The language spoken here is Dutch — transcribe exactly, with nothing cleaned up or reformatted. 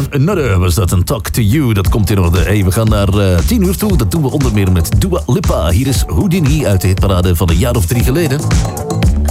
Another was dat, een Talk to You. Dat komt in orde. Hey, we gaan naar uh, tien uur toe. Dat doen we onder meer met Dua Lipa. Hier is Houdini uit de hitparade van een jaar of drie geleden.